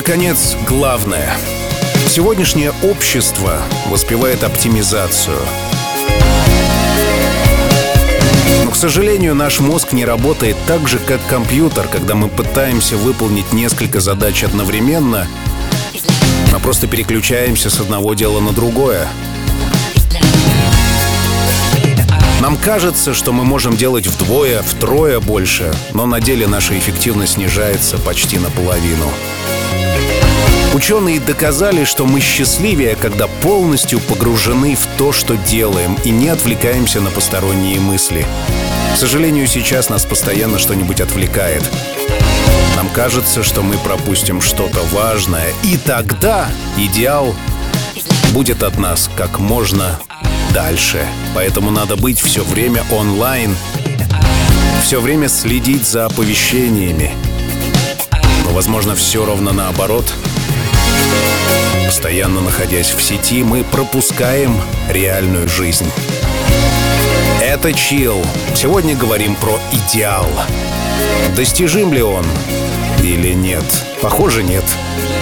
наконец, главное. Сегодняшнее общество воспевает оптимизацию. Но, к сожалению, наш мозг не работает так же, как компьютер, когда мы пытаемся выполнить несколько задач одновременно, мы просто переключаемся с одного дела на другое. Нам кажется, что мы можем делать вдвое, втрое больше, но на деле наша эффективность снижается почти наполовину. Ученые доказали, что мы счастливее, когда полностью погружены в то, что делаем, и не отвлекаемся на посторонние мысли. К сожалению, сейчас нас постоянно что-нибудь отвлекает. Нам кажется, что мы пропустим что-то важное, и тогда идеал будет от нас как можно дальше. Поэтому надо быть все время онлайн, все время следить за оповещениями. Но, возможно, все ровно наоборот. Постоянно находясь в сети, мы пропускаем реальную жизнь. Это Chill. Сегодня говорим про идеал. Достижим ли он или нет? Похоже, нет.